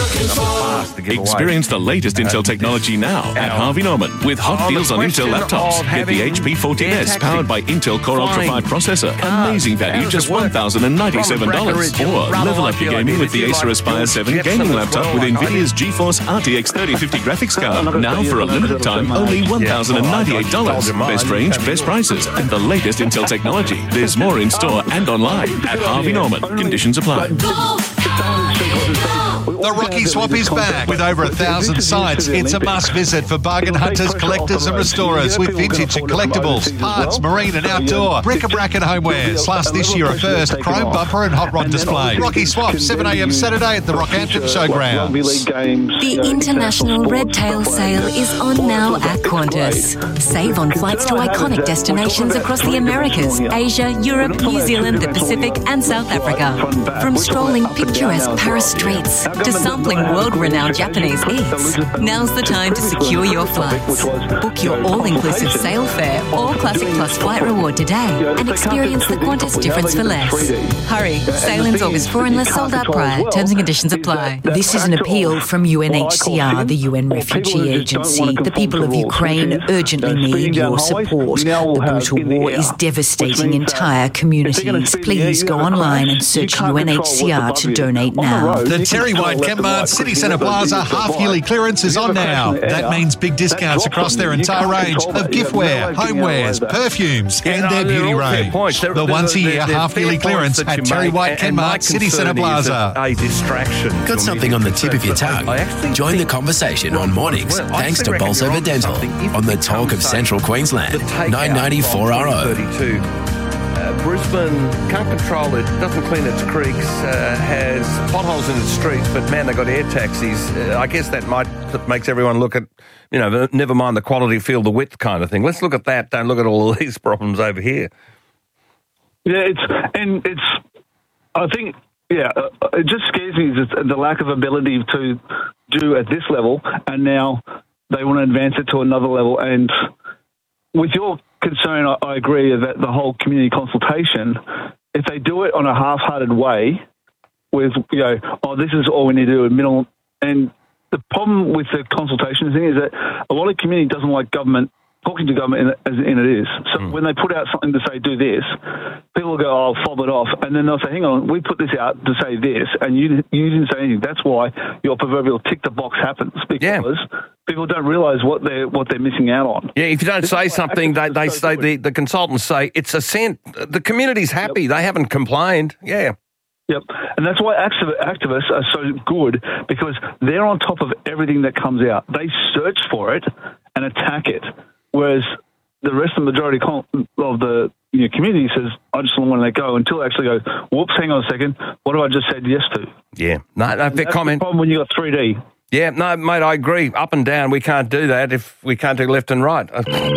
Experience the latest Intel technology now at Harvey Norman with hot deals on Intel laptops. Get the HP 14S powered by Intel Core Ultra 5 processor. Amazing value, just $1,097. Or level up your gaming with the Acer Aspire 7 gaming laptop with NVIDIA's GeForce RTX 3050 graphics card. Now for a limited time, only $1,098. Best range, best prices, and the latest Intel technology. There's more in store and online at Harvey Norman. Conditions apply. The Rocky Swap is back with over 1,000 sites. It's a must visit for bargain hunters, collectors and restorers with vintage and collectibles, parts, marine and outdoor, bric-a-brac and homewares. Plus this year a first, chrome bumper and hot rod display. Rocky Swap, 7am Saturday at the Rockhampton Showground. The International Red Tail Sale is on now at Qantas. Save on flights to iconic destinations across the Americas, Asia, Europe, New Zealand, the Pacific and South Africa. From strolling picturesque Paris streets to sampling world-renowned Japanese eats, now's the time to secure your flights. Book your all-inclusive sail fare or Classic Plus flight reward today and experience the Qantas difference for less. Hurry, sail-ins August 4 unless sold out prior. Terms and conditions apply. This is an appeal from UNHCR, the UN Refugee Agency. The people of Ukraine urgently need your support. The brutal war is devastating entire communities. Please go online and search UNHCR to donate now. The Terry White Kmart City Centre Plaza half-yearly clearance is on now. That means big discounts across their entire range of giftware, homewares, perfumes and their beauty range. The once-a-year half-yearly clearance at Terry White Kmart City Centre Plaza. Got something on the tip of your tongue? Join the conversation on mornings thanks to Bolsover Dental on the Talk of Central Queensland, 990 4RO. Brisbane can't control it, doesn't clean its creeks, has potholes in its streets, but man, they've got air taxis. I guess that makes everyone look at, never mind the quality, feel the width kind of thing. Let's look at that, don't look at all of these problems over here. Yeah, I think, it just scares me the lack of ability to do at this level, and now they want to advance it to another level. And with your concern, I agree that the whole community consultation, if they do it on a half-hearted way with, this is all we need to do, and the problem with the consultation thing is that a lot of community doesn't like government, talking to government as it is. So when they put out something to say, do this, people will go, I'll fob it off. And then they'll say, hang on, we put this out to say this, and you didn't say anything. That's why your proverbial tick-the-box happens, because people don't realise what they're missing out on. Yeah, if you don't say something, they say, the consultants say, it's assent. The community's happy. They haven't complained. Yeah. Yep, and that's why activists are so good, because they're on top of everything that comes out. They search for it and attack it, whereas the rest of the majority of the community says, I just want to let go, until they actually go, whoops, hang on a second, what have I just said yes to? Yeah, no, fair comment. The problem when you got 3D. Yeah, no, mate, I agree. Up and down, we can't do that if we can't do left and right.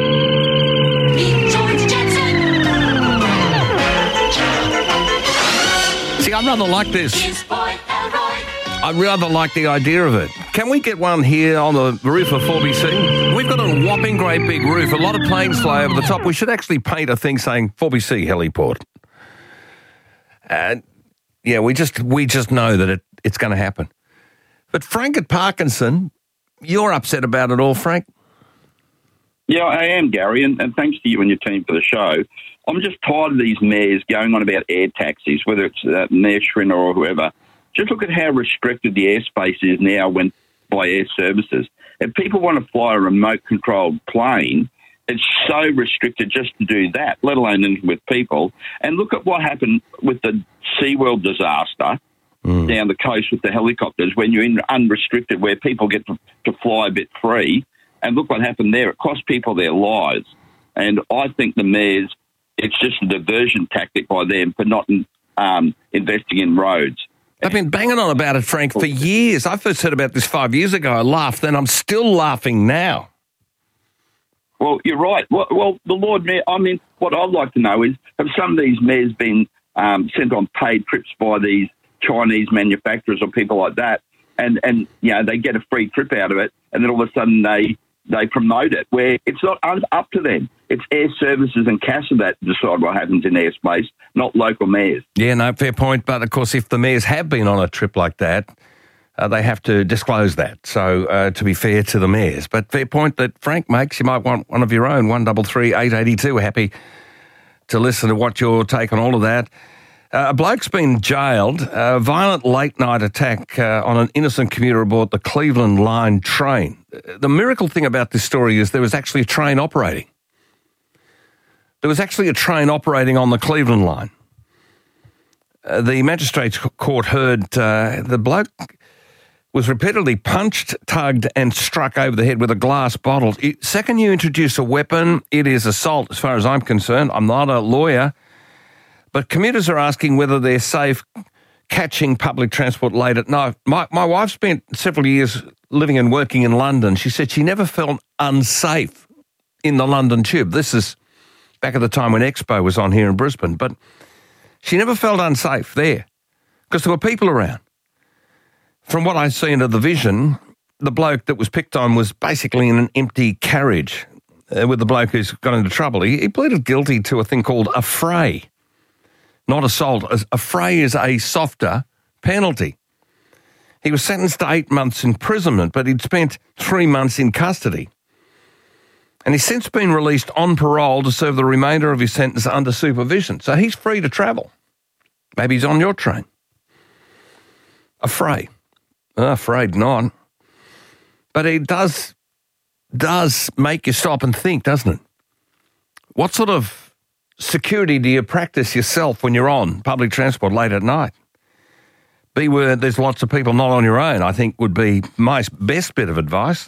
See, I rather like this. I rather like the idea of it. Can we get one here on the roof of 4BC? We've got a whopping great big roof. A lot of planes fly over the top. We should actually paint a thing saying 4BC heliport. And we just know that it's going to happen. But Frank at Parkinson, you're upset about it all, Frank. Yeah, I am, Gary, and thanks to you and your team for the show. I'm just tired of these mayors going on about air taxis, whether it's Mayor Schrinner or whoever. Just look at how restricted the airspace is now by air services. If people want to fly a remote-controlled plane, it's so restricted just to do that, let alone with people. And look at what happened with the SeaWorld disaster down the coast with the helicopters, when you're in unrestricted, where people get to fly a bit free. And look what happened there. It cost people their lives. And I think the mayors, it's just a diversion tactic by them for not investing in roads. I've been banging on about it, Frank, for years. I first heard about this 5 years ago. I laughed, and I'm still laughing now. Well, you're right. Well, the Lord Mayor, what I'd like to know is, have some of these mayors been sent on paid trips by these Chinese manufacturers or people like that, and they get a free trip out of it, and then all of a sudden they promote it, where it's not up to them. It's air services and CASA that decide what happens in airspace, not local mayors. Yeah, no, fair point. But, of course, if the mayors have been on a trip like that, they have to disclose that. So to be fair to the mayors. But fair point that Frank makes. You might want one of your own, 133 882. We're happy to listen to what your take on all of that. A bloke's been jailed. A violent late-night attack on an innocent commuter aboard the Cleveland Line train. The miracle thing about this story is there was actually a train operating. There was actually a train operating on the Cleveland Line. The magistrate's court heard the bloke was repeatedly punched, tugged and struck over the head with a glass bottle. Second you introduce a weapon, it is assault as far as I'm concerned. I'm not a lawyer. But commuters are asking whether they're safe catching public transport late at night. My wife spent several years living and working in London. She said she never felt unsafe in the London Tube. This is back at the time when Expo was on here in Brisbane. But she never felt unsafe there because there were people around. From what I see into the vision, the bloke that was picked on was basically in an empty carriage with the bloke who's got into trouble. He pleaded guilty to a thing called a fray. Not assault. A fray is a softer penalty. He was sentenced to 8 months imprisonment, but he'd spent 3 months in custody. And he's since been released on parole to serve the remainder of his sentence under supervision. So he's free to travel. Maybe he's on your train. A fray. Afraid not. But it does make you stop and think, doesn't it? What sort of security do you practice yourself when you're on public transport late at night? Beware, there's lots of people not on your own, I think would be my best bit of advice.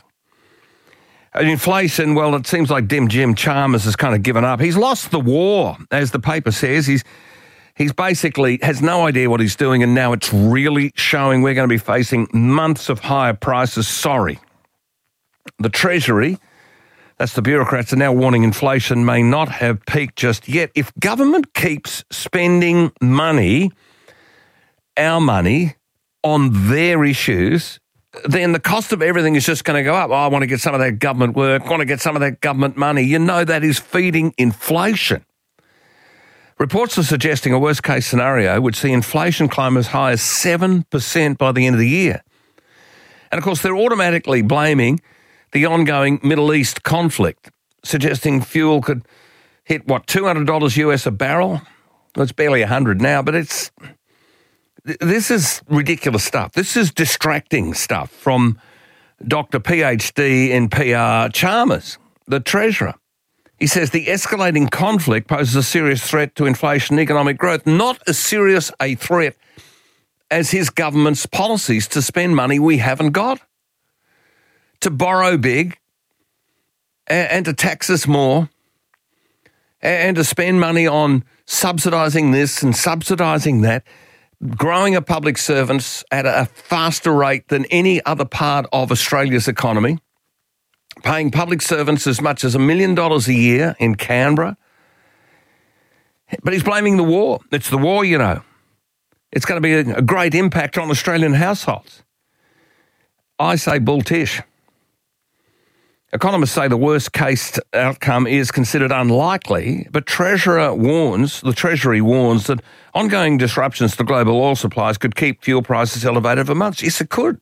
Inflation, well, it seems like Jim Chalmers has kind of given up. He's lost the war, as the paper says. He's basically has no idea what he's doing, and now it's really showing. We're going to be facing months of higher prices. Sorry. The Treasury, that's the bureaucrats, are now warning inflation may not have peaked just yet. If government keeps spending money, our money, on their issues, then the cost of everything is just going to go up. I want to get some of that government work, I want to get some of that government money. You know that is feeding inflation. Reports are suggesting a worst-case scenario would see inflation climb as high as 7% by the end of the year. And, of course, they're automatically blaming the ongoing Middle East conflict, suggesting fuel could hit, $200 US a barrel? Well, it's barely 100 now, but this is ridiculous stuff. This is distracting stuff from Dr. PhD in PR Chalmers, the Treasurer. He says the escalating conflict poses a serious threat to inflation and economic growth, not as serious a threat as his government's policies to spend money we haven't got, to borrow big and to tax us more and to spend money on subsidising this and subsidising that, growing a public servants at a faster rate than any other part of Australia's economy, paying public servants as much as $1 million a year in Canberra. But he's blaming the war. It's the war, you know. It's going to be a great impact on Australian households. I say bull tish. Economists say the worst case outcome is considered unlikely, but the Treasury warns that ongoing disruptions to global oil supplies could keep fuel prices elevated for months. Yes, it could.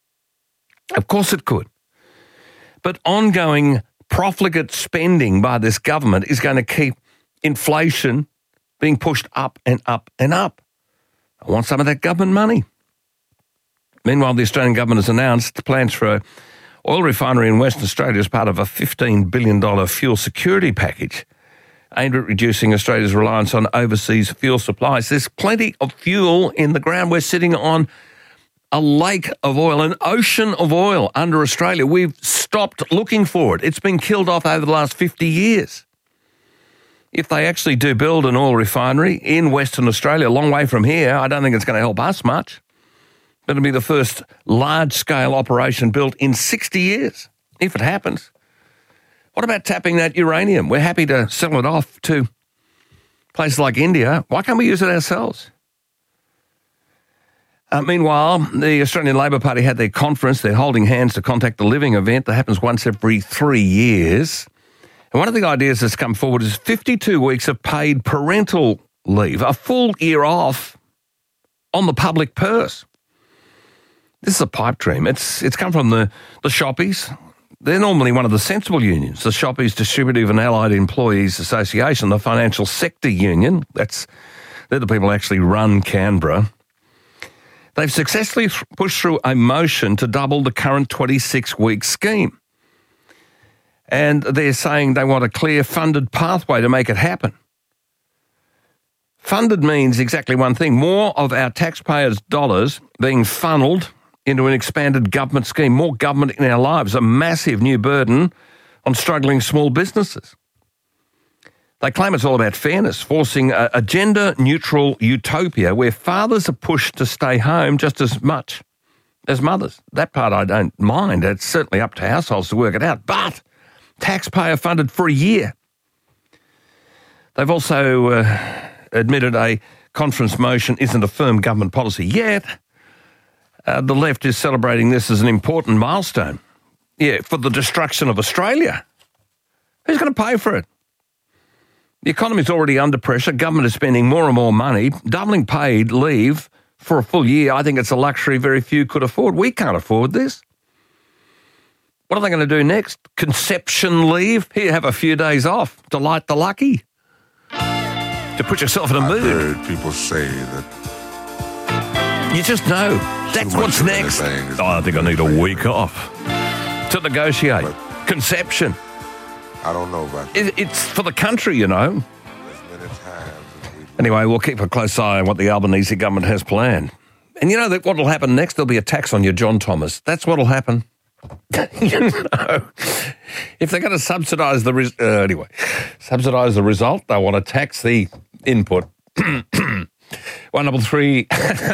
Of course it could. But ongoing profligate spending by this government is going to keep inflation being pushed up and up and up. I want some of that government money. Meanwhile, the Australian government has announced plans for an oil refinery in Western Australia as part of a $15 billion fuel security package aimed at reducing Australia's reliance on overseas fuel supplies. There's plenty of fuel in the ground. We're sitting on a lake of oil, an ocean of oil under Australia. We've stopped looking for it. It's been killed off over the last 50 years. If they actually do build an oil refinery in Western Australia, a long way from here, I don't think it's going to help us much. It'll be the first large-scale operation built in 60 years, if it happens. What about tapping that uranium? We're happy to sell it off to places like India. Why can't we use it ourselves? Meanwhile, the Australian Labor Party had their conference, their Holding Hands to Contact the Living event that happens once every 3 years. And one of the ideas that's come forward is 52 weeks of paid parental leave, a full year off on the public purse. This is a pipe dream. It's come from the shoppies. They're normally one of the sensible unions. The Shoppies Distributive and Allied Employees Association, the Financial Sector Union. They're the people who actually run Canberra. They've successfully pushed through a motion to double the current 26-week scheme. And they're saying they want a clear funded pathway to make it happen. Funded means exactly one thing, more of our taxpayers' dollars being funneled into an expanded government scheme, more government in our lives, a massive new burden on struggling small businesses. They claim it's all about fairness, forcing a gender-neutral utopia where fathers are pushed to stay home just as much as mothers. That part I don't mind. It's certainly up to households to work it out. But taxpayer-funded for a year. They've also admitted a conference motion isn't a firm government policy yet. The left is celebrating this as an important milestone. Yeah, for the destruction of Australia. Who's going to pay for it? The economy is already under pressure. Government is spending more and more money. Doubling paid leave for a full year, I think it's a luxury very few could afford. We can't afford this. What are they going to do next? Conception leave? Here, have a few days off. Delight the lucky. To put yourself in a mood. I've heard people say that... You just know. That's what's next. Oh, I think I need a week off to negotiate. Conception. I don't know about that. It's for the country, you know. Anyway, we'll keep a close eye on what the Albanese government has planned. And you know that what will happen next? There'll be a tax on your John Thomas. That's what will happen. You know, if they're going to subsidise the result, they want to tax the input. 133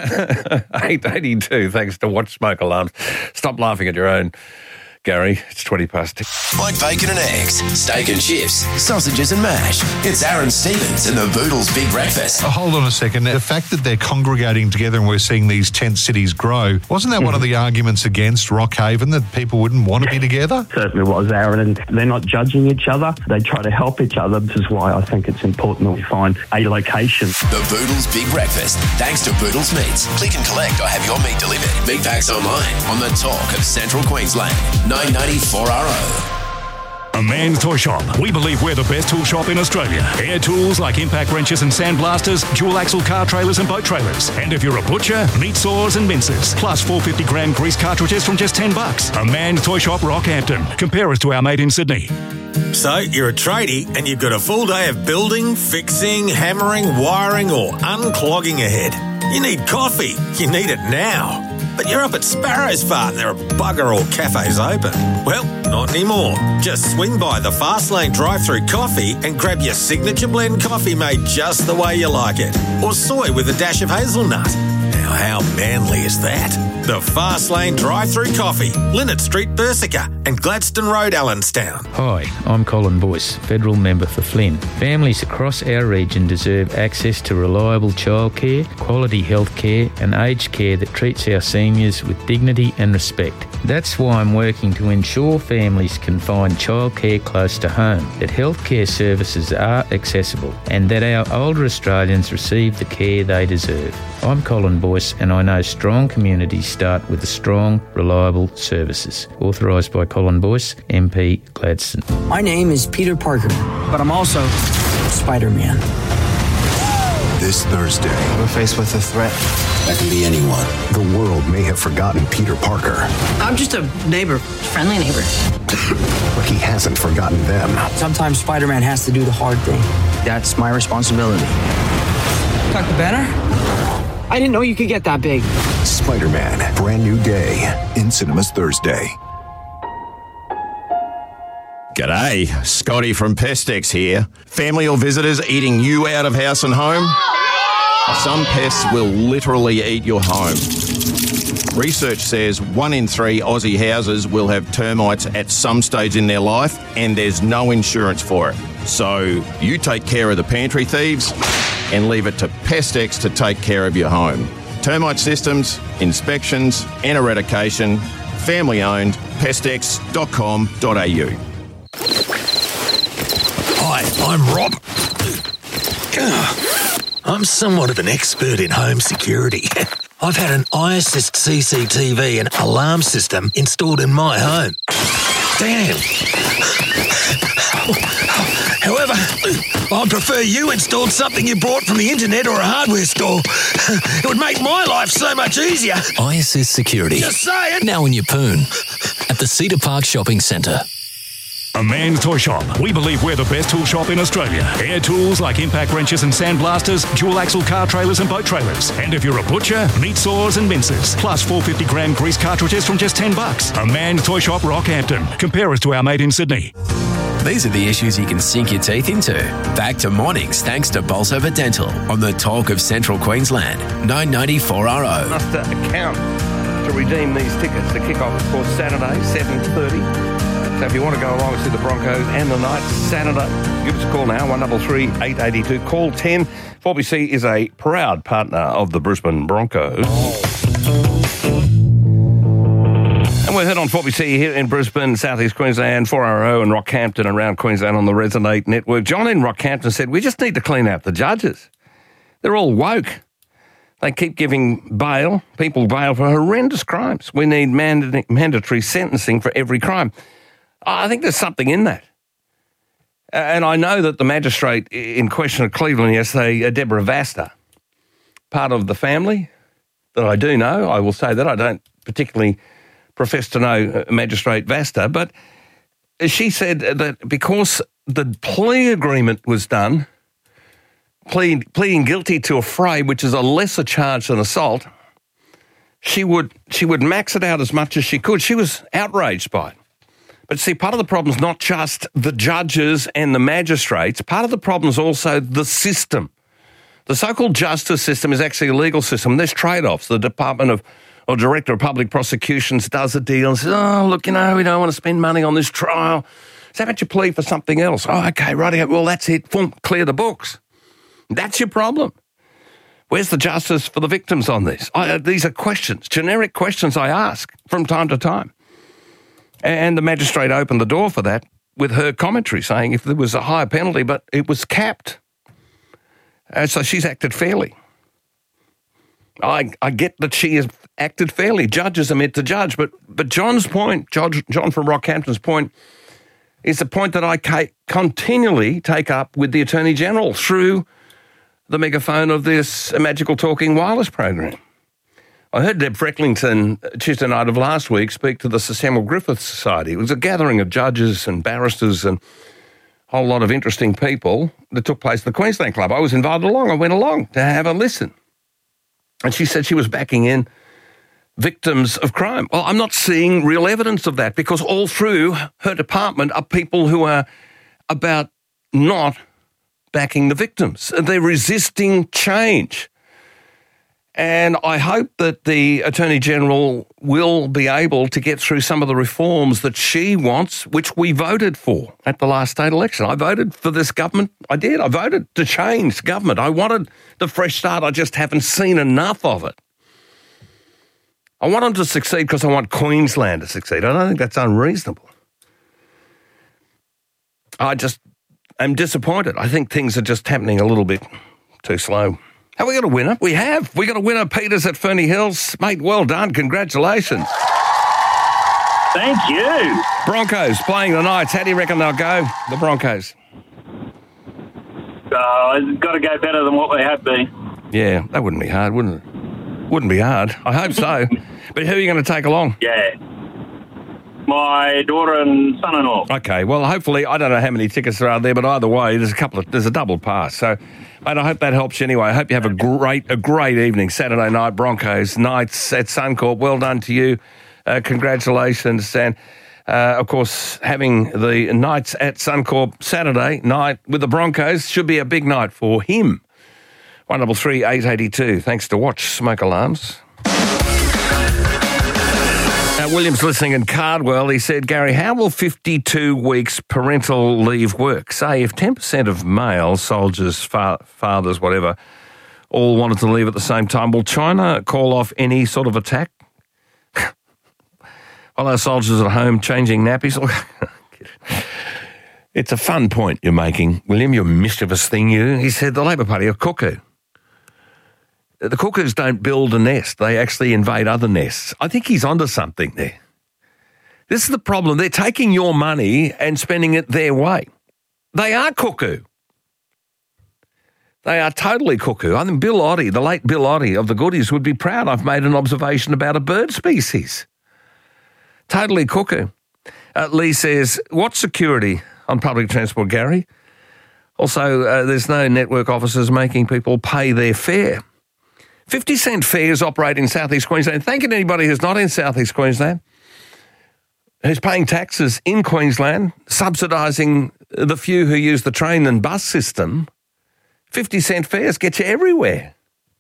882. Thanks to Watch Smoke Alarms. Stop laughing at your own, Gary. It's 20 past 10. Like bacon and eggs, steak and chips, sausages and mash. It's Aaron Stevens and the Boodles Big Breakfast. Hold on a second. The fact that they're congregating together and we're seeing these tent cities grow, wasn't that one of the arguments against Rockhaven, that people wouldn't want to be together? Certainly was, Aaron, and they're not judging each other. They try to help each other. This is why I think it's important that we find a location. The Boodles Big Breakfast, thanks to Boodles Meats. Click and collect or have your meat delivered. Big packs online on the talk of Central Queensland. 994RO. A Man's Toy Shop. We believe we're the best tool shop in Australia. Air tools like impact wrenches and sandblasters, dual axle car trailers and boat trailers. And if you're a butcher, meat saws and mincers. Plus 450-gram grease cartridges from just $10. A Man's Toy Shop, Rockhampton. Compare us to our mate in Sydney. So, you're a tradie and you've got a full day of building, fixing, hammering, wiring or unclogging ahead. You need coffee. You need it now. But you're up at Sparrows Farm. There are bugger all cafes open. Well, not anymore. Just swing by the Fastlane drive-through coffee and grab your signature blend coffee made just the way you like it. Or soy with a dash of hazelnut. Now, how manly is that? The Fastlane drive-through coffee. Linnet Street, Bersica and Gladstone Road, Allenstown. Hi, I'm Colin Boyce, Federal Member for Flynn. Families across our region deserve access to reliable childcare, quality health care and aged care that treats our seniors with dignity and respect. That's why I'm working to ensure families can find childcare close to home, that healthcare services are accessible and that our older Australians receive the care they deserve. I'm Colin Boyce and I know strong communities start with the strong, reliable services. Authorised by Colin Boyce, MP Gladstone. My name is Peter Parker, but I'm also Spider-Man. This Thursday, we're faced with a threat. That can be anyone. The world may have forgotten Peter Parker. I'm just a neighbor, friendly neighbor. But he hasn't forgotten them. Sometimes Spider-Man has to do the hard thing. That's my responsibility. Dr. Banner? I didn't know you could get that big. Spider-Man, brand new day, in cinemas Thursday. G'day, Scotty from Pestex here. Family or visitors eating you out of house and home? Some pests will literally eat your home. Research says 1 in 3 Aussie houses will have termites at some stage in their life, and there's no insurance for it. So you take care of the pantry thieves and leave it to Pestex to take care of your home. Termite systems, inspections and eradication. Family owned. Pestex.com.au. Hi, I'm Rob. I'm somewhat of an expert in home security. I've had an iAssist CCTV and alarm system installed in my home. Damn. However, I'd prefer you installed something you bought from the internet or a hardware store. It would make my life so much easier. iAssist Security. Just saying. Now in Yeppoon at the Cedar Park Shopping Centre. A Man's Toy Shop. We believe we're the best tool shop in Australia. Air tools like impact wrenches and sandblasters, dual axle car trailers and boat trailers. And if you're a butcher, meat saws and mincers. Plus 450-gram grease cartridges from just $10. A Man's Toy Shop, Rockhampton. Compare us to our mate in Sydney. These are the issues you can sink your teeth into. Back to mornings thanks to Bolsover Dental on the Talk of Central Queensland, 994RO. Must account to redeem these tickets. The kick-off, of course, Saturday, 7:30. So if you want to go along and see the Broncos and the Knights Saturday, give us a call now, 133 882. Call 10. 4BC is a proud partner of the Brisbane Broncos. And we're heard on 4BC here in Brisbane, South East Queensland, 4RO and Rockhampton, around Queensland on the Resonate Network. John in Rockhampton said, we just need to clean out the judges. They're all woke. They keep giving people bail for horrendous crimes. We need mandatory sentencing for every crime. I think there's something in that. And I know that the magistrate in question at Cleveland yesterday, Deborah Vasta, part of the family that I do know, I will say that I don't particularly profess to know Magistrate Vasta, but she said that because the plea agreement was done, pleading guilty to a fray, which is a lesser charge than assault, she would max it out as much as she could. She was outraged by it. But see, part of the problem is not just the judges and the magistrates. Part of the problem is also the system. The so-called justice system is actually a legal system. There's trade-offs. The Department or Director of Public Prosecutions does a deal and says, oh, look, we don't want to spend money on this trial. So how about you plead for something else? Oh, okay, right. Well, that's it. Clear the books. That's your problem. Where's the justice for the victims on this? These are questions, generic questions I ask from time to time. And the magistrate opened the door for that with her commentary saying if there was a higher penalty, but it was capped. So she's acted fairly. I get that she has acted fairly. Judges are meant to judge. But John's point, John from Rockhampton's point, is the point that I continually take up with the Attorney General through the megaphone of this Magical Talking Wireless program. I heard Deb Frecklington Tuesday night of last week speak to the Sir Samuel Griffith Society. It was a gathering of judges and barristers and a whole lot of interesting people that took place at the Queensland Club. I was invited along. I went along to have a listen. And she said she was backing in victims of crime. Well, I'm not seeing real evidence of that because all through her department are people who are about not backing the victims. They're resisting change. And I hope that the Attorney General will be able to get through some of the reforms that she wants, which we voted for at the last state election. I voted for this government. I did. I voted to change government. I wanted the fresh start. I just haven't seen enough of it. I want them to succeed because I want Queensland to succeed. I don't think that's unreasonable. I just am disappointed. I think things are just happening a little bit too slow. Have we got a winner? We have. We got a winner, Peters at Ferny Hills. Mate, well done. Congratulations. Thank you. Broncos playing the Knights. How do you reckon they'll go, the Broncos? It's got to go better than what they have been. Yeah, that wouldn't be hard, wouldn't it? Wouldn't be hard. I hope so. But who are you going to take along? Yeah. My daughter and son-in-law. Okay, well, hopefully, I don't know how many tickets there are there, but either way, there's a double pass. So, mate, I hope that helps you anyway. I hope you have a great evening. Saturday night, Broncos, Knights at Suncorp. Well done to you. Congratulations. And, of course, having the Knights at Suncorp Saturday night with the Broncos should be a big night for him. 133 882. Thanks to Watch Smoke Alarms. William's listening in Cardwell. He said, Gary, how will 52 weeks parental leave work? Say if 10% of male soldiers, fathers, whatever, all wanted to leave at the same time, will China call off any sort of attack? While our soldiers at home changing nappies? It's a fun point you're making, William, you mischievous thing, you. He said the Labor Party are cuckoo. The cuckoos don't build a nest. They actually invade other nests. I think he's onto something there. This is the problem. They're taking your money and spending it their way. They are cuckoo. They are totally cuckoo. I think Bill Oddie, the late Bill Oddie of the Goodies, would be proud I've made an observation about a bird species. Totally cuckoo. Lee says, what security on public transport, Gary? Also, there's no network officers making people pay their fare. 50-cent fares operate in South East Queensland. Thank you to anybody who's not in South East Queensland, who's paying taxes in Queensland, subsidising the few who use the train and bus system. 50-cent fares get you everywhere.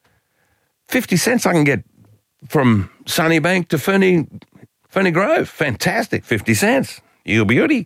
50 cents I can get from Sunnybank to Ferny Grove. Fantastic, 50 cents. You beauty.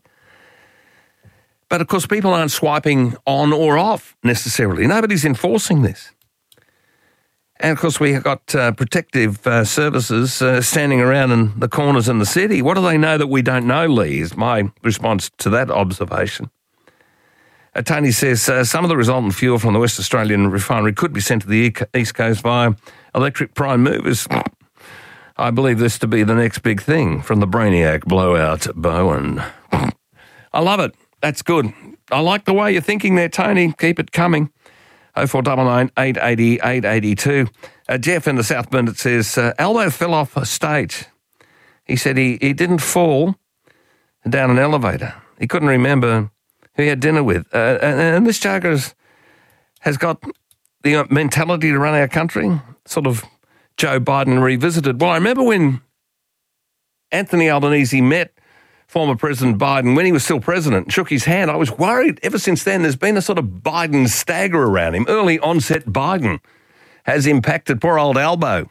But, of course, people aren't swiping on or off necessarily. Nobody's enforcing this. And, of course, we've got protective services standing around in the corners in the city. What do they know that we don't know, Lee, is my response to that observation. Tony says some of the resultant fuel from the West Australian refinery could be sent to the East Coast via electric prime movers. I believe this to be the next big thing from the Brainiac blowout Bowen. I love it. That's good. I like the way you're thinking there, Tony. Keep it coming. 0499 880 882. Jeff in the South Burnett says, Aldo fell off a stage. He said he didn't fall down an elevator. He couldn't remember who he had dinner with. And this joker has got the mentality to run our country, sort of Joe Biden revisited. Well, I remember when Anthony Albanese met former President Biden when he was still president, shook his hand. I was worried. Ever since then, there's been a sort of Biden stagger around him. Early onset Biden has impacted poor old Albo.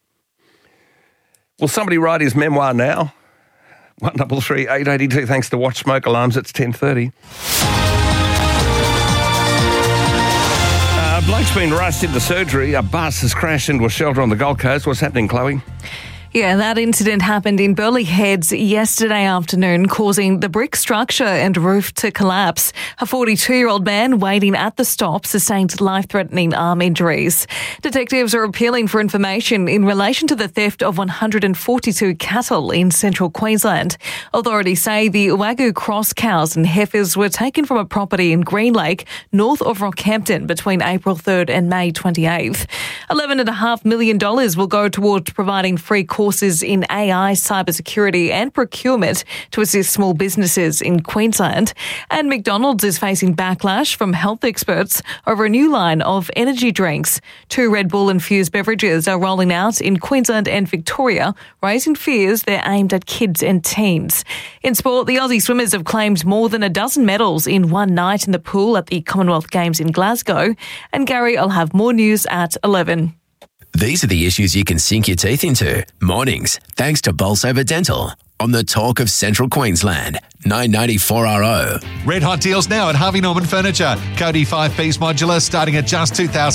Will somebody write his memoir now? 133 882. Thanks to Watch Smoke Alarms. It's 10:30. A bloke's been rushed into surgery. A bus has crashed into a shelter on the Gold Coast. What's happening, Chloe? Yeah, that incident happened in Burleigh Heads yesterday afternoon, causing the brick structure and roof to collapse. A 42-year-old man waiting at the stop sustained life-threatening arm injuries. Detectives are appealing for information in relation to the theft of 142 cattle in central Queensland. Authorities say the Wagyu cross cows and heifers were taken from a property in Green Lake, north of Rockhampton, between April 3rd and May 28th. $11.5 million will go towards providing free courses in AI, cybersecurity and procurement to assist small businesses in Queensland. And McDonald's is facing backlash from health experts over a new line of energy drinks. 2 Red Bull-infused beverages are rolling out in Queensland and Victoria, raising fears they're aimed at kids and teens. In sport, the Aussie swimmers have claimed more than a dozen medals in one night in the pool at the Commonwealth Games in Glasgow. And Gary, I'll have more news at 11. These are the issues you can sink your teeth into. Mornings, thanks to Bolsover Dental. On the Talk of Central Queensland, 994RO. Red hot deals now at Harvey Norman Furniture. Cody 5-piece modular starting at just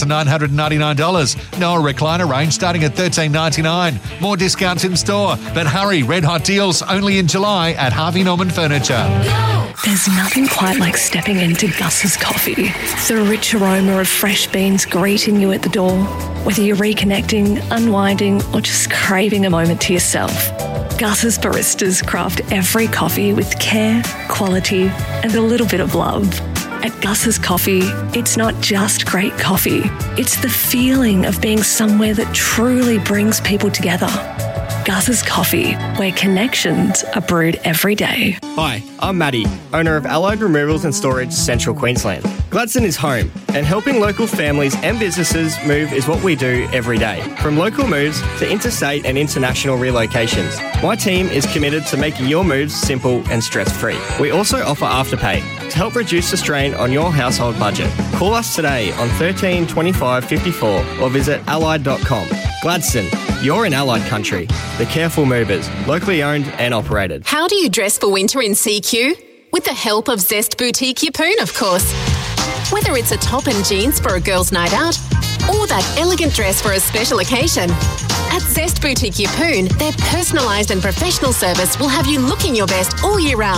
$2,999. Noah recliner range starting at $1,399. More discounts in store. But hurry, red hot deals only in July at Harvey Norman Furniture. There's nothing quite like stepping into Gus's Coffee. The rich aroma of fresh beans greeting you at the door. Whether you're reconnecting, unwinding, or just craving a moment to yourself. Gus's baristas craft every coffee with care, quality, and a little bit of love. At Gus's Coffee, it's not just great coffee. It's the feeling of being somewhere that truly brings people together. Gus's Coffee, where connections are brewed every day. Hi, I'm Matty, owner of Allied Removals and Storage, Central Queensland. Gladstone is home, and helping local families and businesses move is what we do every day. From local moves to interstate and international relocations, my team is committed to making your moves simple and stress-free. We also offer Afterpay to help reduce the strain on your household budget. Call us today on 13 25 54 or visit allied.com. Gladstone, you're in Allied country. The Careful Movers, locally owned and operated. How do you dress for winter in CQ? With the help of Zest Boutique Yeppoon, of course. Whether it's a top and jeans for a girl's night out or that elegant dress for a special occasion, at Zest Boutique Yeppoon, their personalised and professional service will have you looking your best all year round.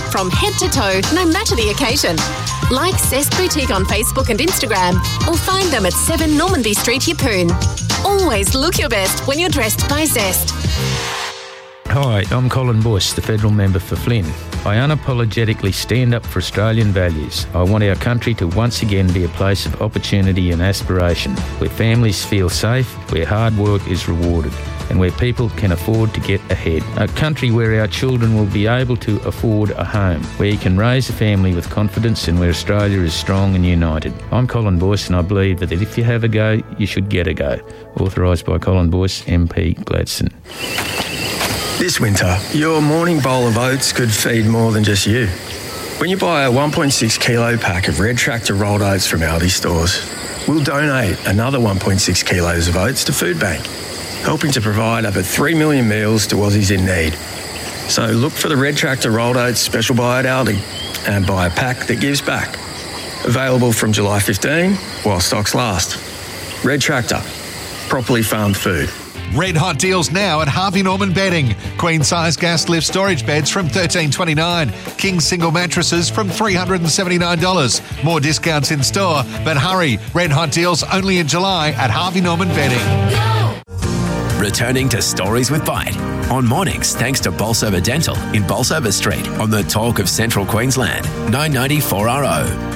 from head to toe, no matter the occasion. Like Zest Boutique on Facebook and Instagram, or find them at 7 Normanby Street, Yeppoon. Always look your best when you're dressed by Zest. Hi, I'm Colin Bush, the federal member for Flynn. I unapologetically stand up for Australian values. I want our country to once again be a place of opportunity and aspiration, where families feel safe, where hard work is rewarded, and where people can afford to get ahead. A country where our children will be able to afford a home, where you can raise a family with confidence and where Australia is strong and united. I'm Colin Boyce, and I believe that if you have a go, you should get a go. Authorised by Colin Boyce, MP, Gladstone. This winter, your morning bowl of oats could feed more than just you. When you buy a 1.6 kilo pack of Red Tractor rolled oats from Aldi stores, we'll donate another 1.6 kilos of oats to Food Bank, helping to provide over 3 million meals to Aussies in need. So look for the Red Tractor rolled oats special buy at Aldi and buy a pack that gives back. Available from July 15 while stocks last. Red Tractor, properly farmed food. Red hot deals now at Harvey Norman Bedding. Queen size gas lift storage beds from $13.29. King single mattresses from $379. More discounts in store, but hurry. Red hot deals only in July at Harvey Norman Bedding. Returning to Stories with Bite on mornings thanks to Bolsover Dental in Bolsover Street on the Talk of Central Queensland, 990 4RO.